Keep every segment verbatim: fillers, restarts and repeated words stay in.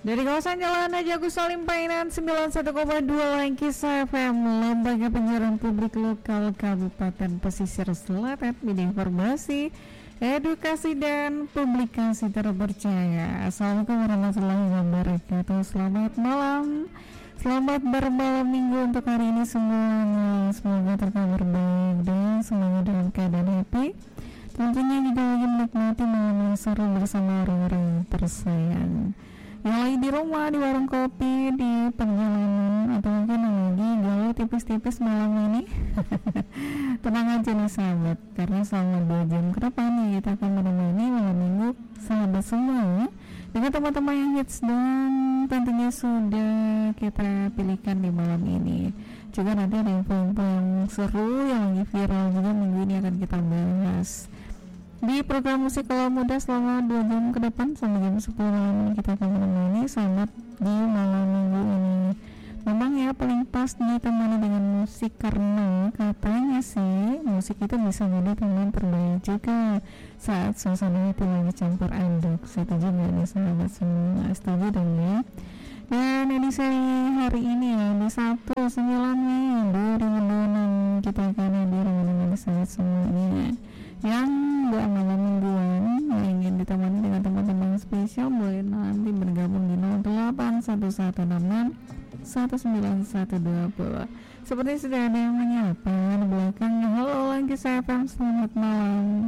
Dari kawasan Jalan Haji Agus Salim Painan sembilan puluh satu koma dua Langkisa F M, Lembaga Penyiaran Publik Lokal Kabupaten Pesisir Selatan, bidang informasi, edukasi dan publikasi terpercaya. Assalamualaikum warahmatullahi wabarakatuh. Selamat malam, selamat bermalam minggu untuk hari ini semuanya. Semoga terkabar baik dan semuanya dalam keadaan happy. Tentunya juga lagi menikmati malam yang seru bersama orang-orang tersayang yang lagi di rumah, di warung kopi, di perjalanan, atau mungkin yang lagi galau tipis-tipis malam ini. Tenang aja nih sahabat, karena selama dua jam ke depan nih kita akan menemani malam minggu sahabat semua dengan teman-teman yang hits dan tentunya sudah kita pilihkan di malam ini. Juga nanti ada info-info yang seru yang lagi viral juga minggu ini akan kita bahas di program musik kalau muda selama dua jam ke depan sampai jam sepuluh malam ini. Kita akan menemani sahabat di malam minggu ini. Memang ya paling pas ditemani dengan musik, karena katanya sih musik itu bisa jadi teman terbaik juga saat suasana hati lagi campur aduk. Setuju gak nih sahabat semua? Setuju dong ya. Dan edisi hari ini ya di Sabtu sembilan Mei dua ribu dua puluh enam kita akan hadir menemani sahabat semuanya yang buat malam mingguan yang ingin ditemani dengan teman-teman spesial. Boleh nanti bergabung di nol delapan satu satu enam enam satu sembilan satu dua nol. Seperti sudah ada yang menyapa di belakangnya. Halo Langkisa F M, selamat malam.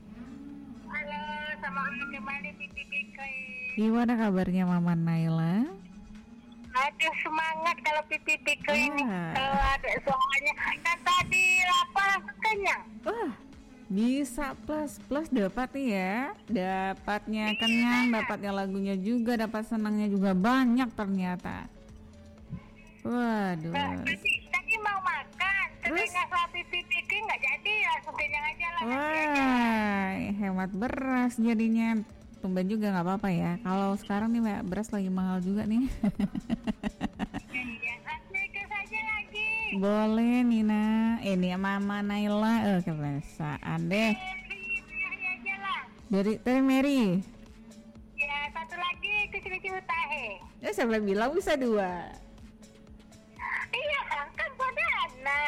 Halo, selamat malam kembali Pipi Pikri. Gimana kabarnya Mama Naila? Aduh, semangat kalau Pipi Pikri ini. Ah. Kalau ada soalnya kan tadi lapar kenyang. Wah, bisa plus plus dapat nih ya, dapatnya kenyang, dapatnya lagunya juga, dapat senangnya juga banyak ternyata. Waduh. Nah, tadi, tadi mau makan, tapi Terus? nggak salah Pipi Pikri nggak jadi, langsung kenyang aja lah. nanti aja. Wah, hemat beras jadinya. Tumben juga nggak apa-apa ya. Kalau sekarang nih Mbak, beras lagi mahal juga nih. Iya, nanti ke saja lagi. Boleh Nina. Ini Mama Naila. Eh, kebiasaan deh. Mary aja lah. Dari Teh Mary. Ya, satu lagi ke Cici Utahe. Ya siapa bilang bisa dua. Iya, kan podana.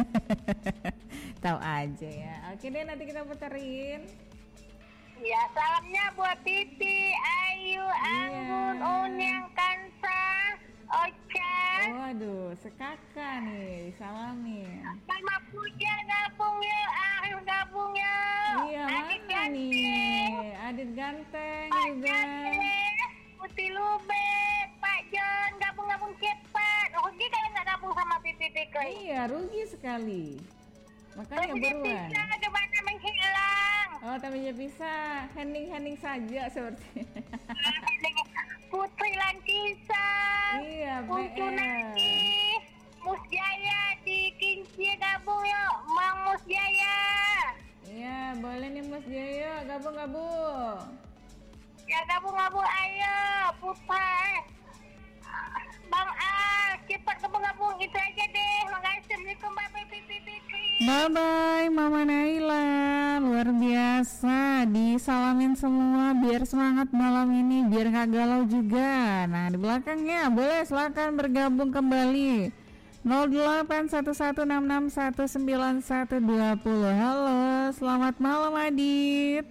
Tahu aja ya. Oke deh, nanti kita puterin. Ya, salamnya buat Pipi, Ayu, Anggun, Unyang, Kansa, Ocha, Waduh, sekaka nih, disalamin. Mama Puja gabung ya, Arif gabung ya. Iya, Adit mana nih? Adit ganteng Pak juga. Jante, Putih Lube, Pak John gabung-gabung cepat. Rugi kalau nggak gabung sama Pipi Pikri. Iya, rugi sekali. Makanya Tapi dia buruan. bisa gimana menghilang. Oh, tapi ya bisa. Hening-hening saja seperti. Putri Lankisa, Iya, Putu P R. Naki, Mus Jaya di Kinci gabung yuk, Mang Mus Jaya. Iya, boleh nih Mas Jaya gabung-gabung. Ya gabung-gabung ayo, Putra. Bang Al, cepat gabung-gabung itu aja deh. Makasih, Assalamualaikum Mbak Pipi Pikri. Bye bye Mama Naila, luar biasa, disalamin semua biar semangat malam ini, biar gak galau juga. Nah di belakangnya boleh silakan bergabung kembali nol delapan satu satu enam enam satu sembilan satu dua nol. Halo, selamat malam Adit.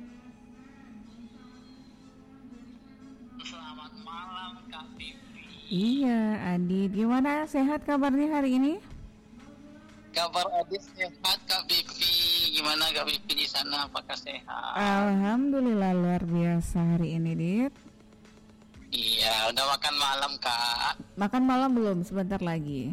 Selamat malam Kak Pipi. Iya Adit, gimana sehat kabarnya hari ini? Kabar Adit sehat Kak Pipi. Gimana Kak Pipi di sana? Apakah sehat? Alhamdulillah luar biasa hari ini Dit. Iya, udah makan malam Kak. Makan malam belum? Sebentar lagi.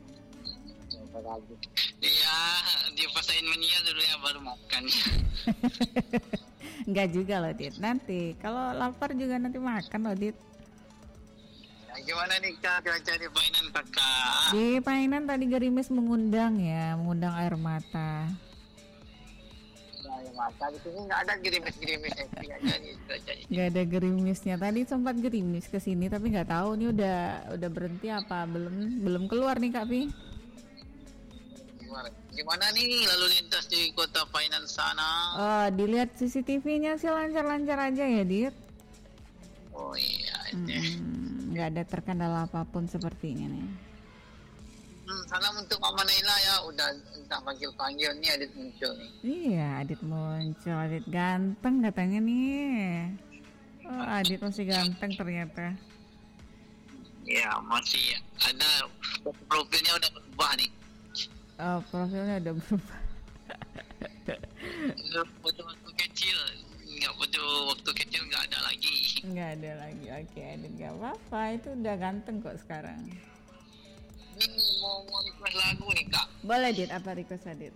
Iya, dipasain mania dulu ya baru makan. Enggak juga loh Dit, nanti kalau lapar juga nanti makan loh Dit. Nah, gimana nih Kak cuaca di Painan Kakak? Di Painan tadi gerimis mengundang ya, mengundang air mata. Nah, ya mata di sini nggak ada gerimis-gerimis ya jadi cuacanya. Nggak ada gerimisnya, tadi sempat gerimis ke sini tapi nggak tahu nih udah udah berhenti apa belum belum keluar nih Kak Pi. Gimana? Gimana nih lalu lintas di kota Painan sana? Oh, dilihat C C T V-nya sih lancar-lancar aja ya Dit. Oh iya, ini. Hmm, nggak ada terkendala apapun sepertinya nih. Hmm, salam untuk Mama Naila ya, udah entah panggil-panggil nih Adit muncul nih. Iya, Adit muncul, Adit ganteng katanya nih. Oh, Adit masih ganteng ternyata. Ya, masih ada profilnya udah berubah nih. Oh, profilnya udah berubah. Waktu waktu kecil, nggak waktu waktu kecil nggak ada lagi. Nggak ada lagi, oke Adit nggak apa-apa, itu udah ganteng kok sekarang. Ini mau mau request lagu nih kak. Boleh Adit, apa request Adit?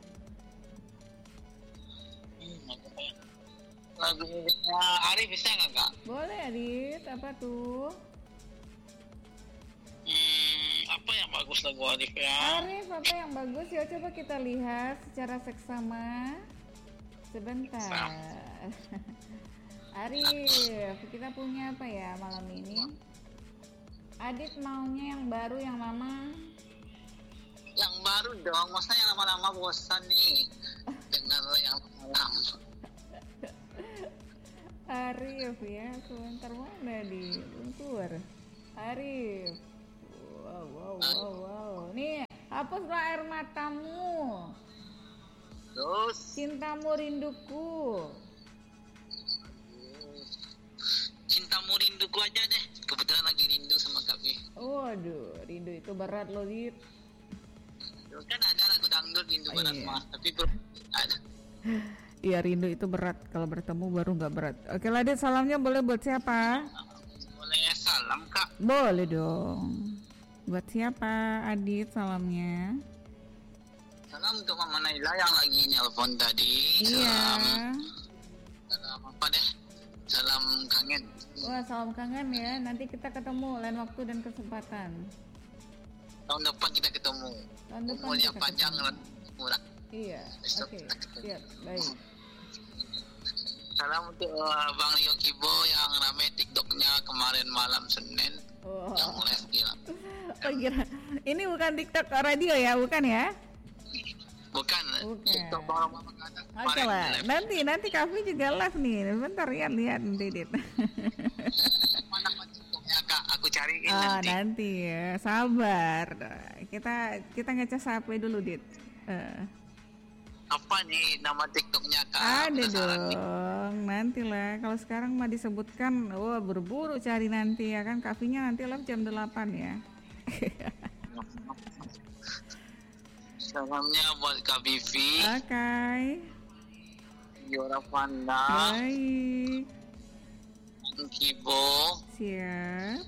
Hmm, lagu miliknya Arif bisa nggak kak? Boleh Adit, apa tuh? Hmm, apa yang bagus lagu Arif ya? Arif, apa yang bagus? Ya coba kita lihat secara seksama. Sebentar. Arif, kita punya apa ya malam ini? Adit maunya yang baru, yang lama? Yang baru dong, masa yang lama-lama bosan nih dengar yang lama. Arif ya, sebentar mana di Bentur. Arif. Wow, wow, wow, wow. Nih, hapuslah air matamu. Terus Cintamu rinduku. Cintamu rinduku aja deh. Kebetulan lagi rindu sama Kak Vi. Waduh, rindu itu berat loh, Dit. Kan ada lagu dangdut rindu Oh, berat iya. mas, tapi belum ada. Iya, rindu itu berat. Kalau bertemu baru nggak berat. Oke lah, Dit, salamnya boleh buat siapa? Boleh salam Kak. Boleh dong. Buat siapa, Adit, salamnya? Salam untuk Mama Naila yang lagi nelpon tadi. Iya. Salam. Salam apa deh? Salam kangen. Wah, salam kangen ya. Nanti kita ketemu lain waktu dan kesempatan. Tahun depan kita ketemu. Tahun depan Umurnya kita panjang, ketemu. murah. Iya. Besok Oke. kita ketemu. Siap. Baik. Salam untuk uh, Bang Rio Kibo yang rame TikToknya kemarin malam Senin. Oh. Yang live gila. Oh, kira. Ini bukan TikTok radio ya, bukan ya? Bukan. Bukan. TikTok Bang Mama ada. Oke lah. Nanti nanti Kavi juga live nih. Bentar ya, lihat nanti, Dit. Mana TikToknya Kak? Aku cariin Oh, nanti. nanti ya. Sabar. Kita kita ngecas H P dulu, Dit. Eh. Apa nih nama TikToknya Kak? Ada Penasaran nih. dong, nantilah. Kalau sekarang mah disebutkan, wah berburu cari nanti ya kan. Kafinya nanti live jam delapan ya. Salamnya buat Kak Vivi, Oke. Yora Panda, Baik. Kibo. Siap.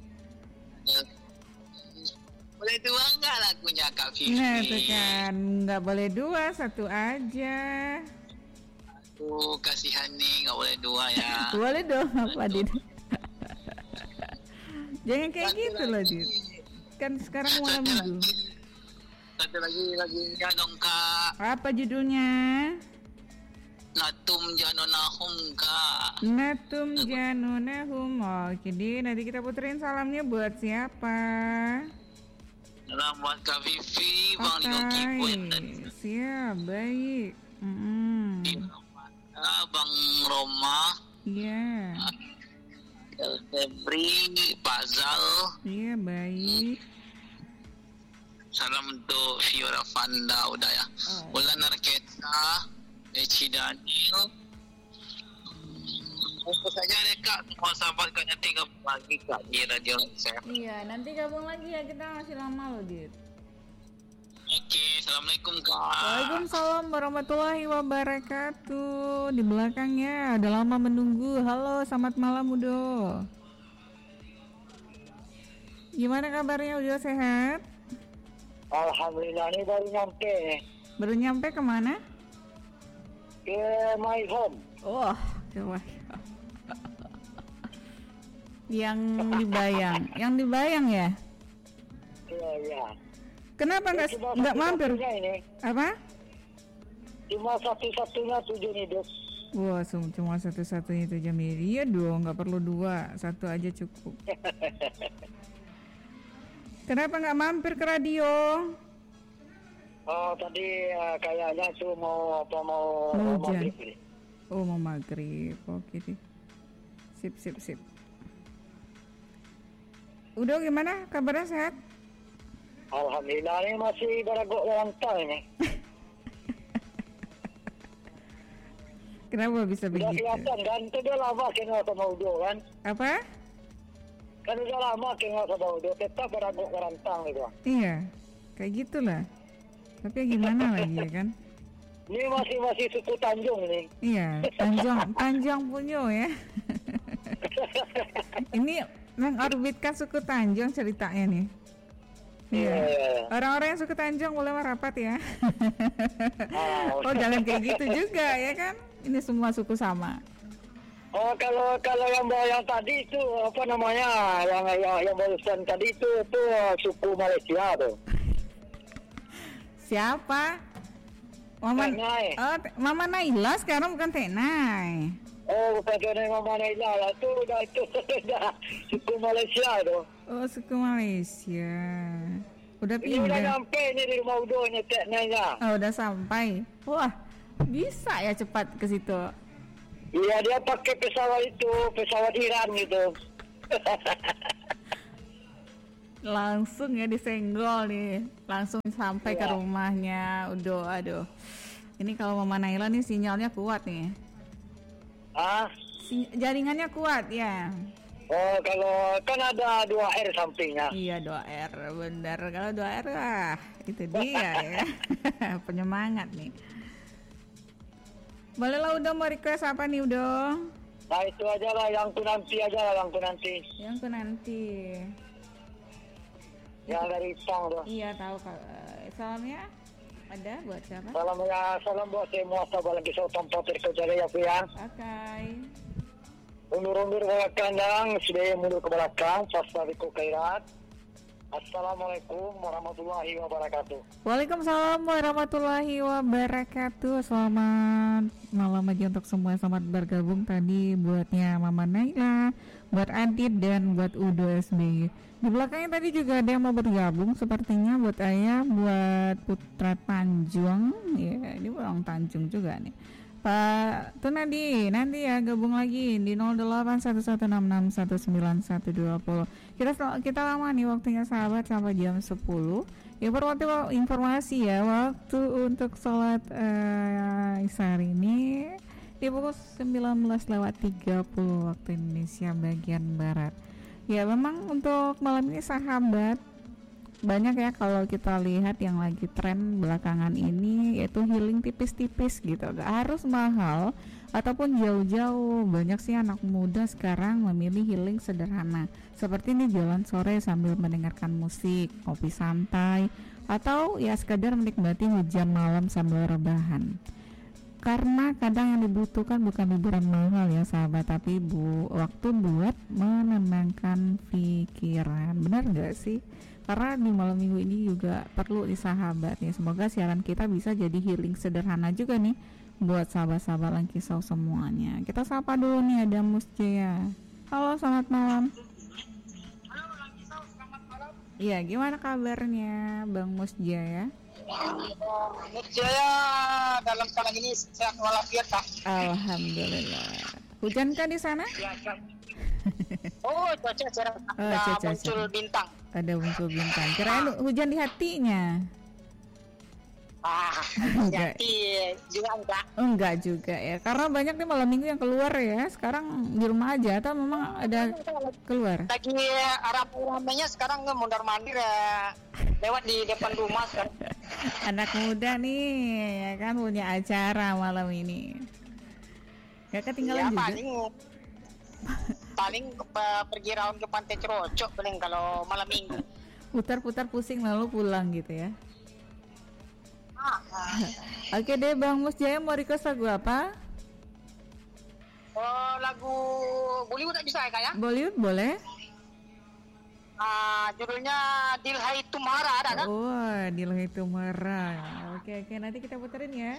Boleh dua nggak lagunya Kak Vivi? Nah itu kan, nggak boleh dua, satu aja. Aku kasihan nih, nggak boleh dua ya. Boleh dong, apa Dit? Jangan kayak Satu gitu loh, lagi. Dit. Kan sekarang malam Satu minggu. lagi. Satu lagi lagunya dong Kak. Apa judulnya? Natum Janonahum Kak. Natum Janunahum. Oke, Dit. Nanti kita puterin salamnya buat siapa? Salam buat Kak Vivi, Bang Rio Kibo Oke, dan siap, baik. Mm-mm. Ah, Bang Roma, Iya, El Febri, Pak Zal. iya baik. Salam untuk Fiora Fanda udah ya. Oh. Ulan Narketa, Eci Daniel. Fokus saja deh Kak, semua sahabat Kak nanti gabung lagi Kak di Radio Saya. Iya, nanti gabung lagi ya, kita masih lama loh, Dit. Oke, Assalamualaikum Kak. Waalaikumsalam warahmatullahi wabarakatuh. Di belakangnya udah lama menunggu. Halo, selamat malam Udo. Gimana kabarnya Udo, sehat? Alhamdulillah, ini baru nyampe Baru nyampe kemana? ke my home. Wah, coba. Yang dibayang, yang dibayang ya? Iya, iya. Kenapa nggak Cuma nggak mampir? satu-satunya ini, Apa? cuma satu-satunya tujuan hidup. Wah, sem- cuma satu-satunya itu jam ini. Iya dong, nggak perlu dua, satu aja cukup. Kenapa nggak mampir ke radio? Oh, tadi eh, kayaknya tuh mau apa mau Mau mau hujan. maghrib ini. Oh, mau maghrib. Oke deh. Sip, sip, sip. Udo gimana kabarnya, sehat? Alhamdulillah ini masih beragok lantai ini. Kenapa bisa Udah begitu? kelihatan kan, itu udah lama kenal sama Udo kan. Apa? Kan udah lama kenal sama Udo, tetap beragok rantang gitu. Iya, kayak gitulah. Tapi ya gimana lagi ya kan? Ini masih masih suku Tanjung nih. Iya, Tanjung Tanjung Punyo ya. Ini mengorbitkan suku Tanjung ceritanya nih. Iya. Iya. Orang-orang yang suku Tanjung boleh merapat ya. Ah, Oh, jangan kayak gitu juga ya kan? Ini semua suku sama. Oh, kalau kalau yang yang tadi itu apa namanya? Yang yang yang barusan tadi itu itu suku Malaysia tuh. Siapa? Mama Tenai. Oh, Te- Mama Naila sekarang bukan Tenai. Oh, bukan kena Mama Naila lah. Itu udah itu udah suku Malaysia tuh. Oh, suku Malaysia. Udah Ini udah pindah. nyampe nih di rumah Udo nih tekniknya. Oh, udah sampai. Wah, bisa ya cepat ke situ. Iya, dia pakai pesawat itu, pesawat Iran gitu. Langsung ya disenggol nih, langsung sampai ke Iya. rumahnya. Udah, aduh. Ini kalau Mama Naila nih sinyalnya kuat nih. Ah, Si- jaringannya kuat ya. oh kalau kan ada dua R sampingnya. Iya, dua R, bener. Kalau dua R, wah itu dia ya. Penyemangat nih. Boleh lah udah mau request apa nih udah? Nah itu aja lah, yang ku nanti aja lah, yang ku nanti. Yang ke nanti. Yang dari Tong tuh. Iya tahu Kak. Eh, Salamnya ada buat siapa? Salam ya, salam buat semua sahabat lagi saya tempat kerja ya Bu ya. Oke. Undur-undur ke belakang, sudah mundur ke belakang, Fasariku Khairat. Assalamualaikum warahmatullahi wabarakatuh. Waalaikumsalam warahmatullahi wabarakatuh. Selamat malam aja untuk semua, selamat bergabung tadi buatnya Mama Naila, buat Adit dan buat Udo S B Y. Di belakangnya tadi juga ada yang mau bergabung sepertinya, buat Ayah, buat Putra Tanjung. Ya, ini orang Tanjung juga nih. Pak Tunadi, nanti ya gabung lagi di nol delapan satu satu enam enam satu sembilan satu dua nol. Kita kita lama nih waktunya sahabat sampai jam sepuluh. Informasi informasi ya, waktu untuk sholat uh, Isya hari ini di pukul sembilan belas lewat tiga puluh waktu Indonesia bagian barat. Ya memang untuk malam ini sahabat banyak ya kalau kita lihat yang lagi tren belakangan ini, yaitu healing tipis-tipis gitu, gak harus mahal ataupun jauh-jauh. Banyak sih anak muda sekarang memilih healing sederhana, seperti ini jalan sore sambil mendengarkan musik, kopi santai, atau ya sekadar menikmati hujan malam sambil rebahan. Karena kadang yang dibutuhkan bukan hiburan mahal ya sahabat, tapi bu waktu buat menenangkan pikiran. Benar gak sih? Karena di malam minggu ini juga perlu di sahabat ya. Semoga siaran kita bisa jadi healing sederhana juga nih buat sahabat-sahabat Langkisau semuanya. Kita sapa dulu nih, ada Musjaya. Halo, selamat malam. Halo Langkisau, selamat malam. Iya, gimana kabarnya Bang Musjaya? Saya dalam sekarang ini sehat walafiat Kak. Alhamdulillah. Hujan kah di sana? Ya, Kak. Oh, cuaca cerah. Oh, Ada cuaca muncul cerah. bintang. Ada muncul bintang. Kirain hujan di hatinya. Ah, Enggak. jadi juga enggak. Enggak juga ya, karena banyak nih malam minggu yang keluar ya. Sekarang di rumah aja atau memang ada keluar? Lagi ramai-ramainya sekarang mondar mandir ya, lewat di depan rumah sekarang. Anak muda nih ya kan punya acara malam ini. Gak ketinggalan Ya, juga. paling paling ke- pergi round ke Pantai Cerocok paling kalau malam minggu. Putar-putar pusing lalu pulang gitu ya. Ah, Oke deh Bang Musjaya, mau request lagu apa? oh, lagu Bollywood tak bisa ya Kak ya? Bollywood boleh? Ah, judulnya Dil Hai Tumhara ada kan? Oh, Dilai Tumara. Oke oke, nanti kita puterin ya.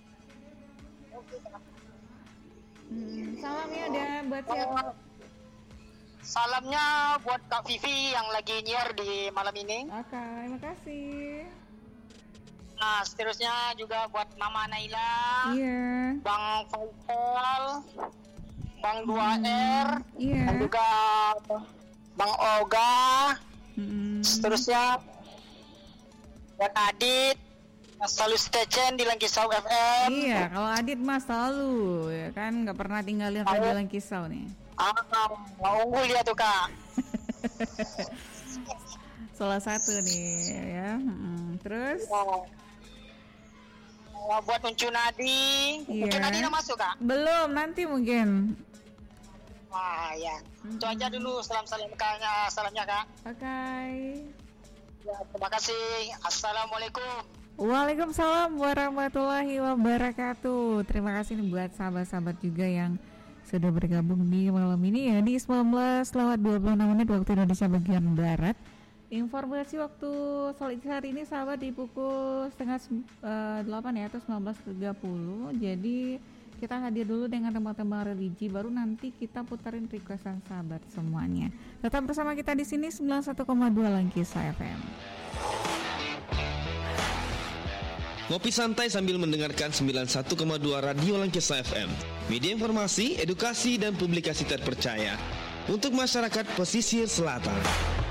Hmm, salamnya ada buat siapa? Oh, salamnya buat Kak Vivi yang lagi nyiar di malam ini. Oke, terima kasih. Nah, seterusnya juga buat Mama Naila, Iya. Bang Faisal, Bang dua R, Iya. dan juga Bang Oga, Mm-mm. seterusnya dan Adit, selalu stay tune di Langkisau F M. Iya, kalau Adit mah selalu ya kan nggak pernah tinggalin Halo. Radio Langkisau nih. Ah, mau unggul dia tuh kak. Salah satu nih ya. Mm-mm. Terus Oh. Oh, buat Uncu Nadi, Iya. Uncu Nadi udah masuk kak? belum, nanti mungkin. Wah ya, itu aja dulu salam-salam kakaknya, salamnya kak. Oke. Ya, terima kasih. Assalamualaikum. Waalaikumsalam warahmatullahi wabarakatuh. Terima kasih nih buat sahabat-sahabat juga yang sudah bergabung di malam ini ya di sembilan belas lewat dua puluh enam menit waktu Indonesia bagian Barat. Informasi waktu sholat hari ini sahabat di pukul setengah uh, delapan ya atau sembilan belas tiga puluh. Jadi kita hadir dulu dengan tembang-tembang religi, baru nanti kita putarin requestan sahabat semuanya. Tetap bersama kita di sini sembilan puluh satu koma dua Langkisau F M. Ngopi santai sambil mendengarkan sembilan puluh satu koma dua Radio Langkisau F M. Media informasi, edukasi, dan publikasi terpercaya untuk masyarakat pesisir selatan.